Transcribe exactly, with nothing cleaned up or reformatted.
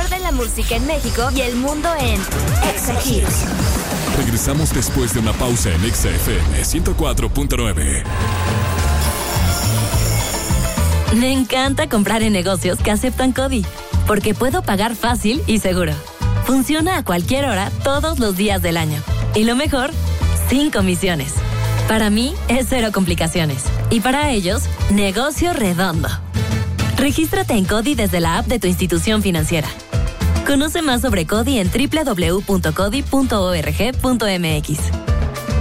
mejor de la música en México y el mundo en Exa Hits. Regresamos después de una pausa en Exa F M ciento cuatro punto nueve. Me encanta comprar en negocios que aceptan CODI, porque puedo pagar fácil y seguro. Funciona a cualquier hora, todos los días del año. Y lo mejor, sin comisiones. Para mí, es cero complicaciones. Y para ellos, negocio redondo. Regístrate en CODI desde la app de tu institución financiera. Conoce más sobre CODI en doble u doble u doble u punto codi punto org punto m x.